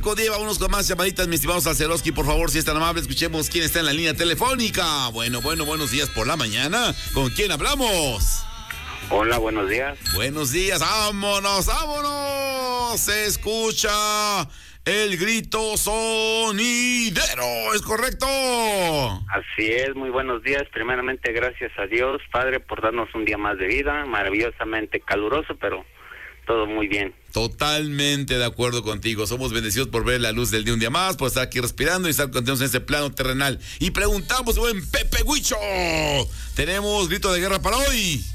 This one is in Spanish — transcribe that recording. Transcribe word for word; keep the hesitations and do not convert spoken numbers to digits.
cinco diez. Vámonos con más llamaditas, mi estimado Salceroski. Por favor, si es tan amable, escuchemos quién está en la línea telefónica. Bueno, bueno, buenos días por la mañana. ¿Con quién hablamos? Hola, buenos días. Buenos días, vámonos, vámonos. Se escucha el grito sonidero, ¿es correcto? Así es, muy buenos días. Primeramente, gracias a Dios, Padre, por darnos un día más de vida, maravillosamente caluroso, pero todo muy bien. Totalmente de acuerdo contigo. Somos bendecidos por ver la luz del día un día más, por estar aquí respirando y estar contentos en este plano terrenal. Y preguntamos, buen Pepe Huicho, ¿tenemos grito de guerra para hoy?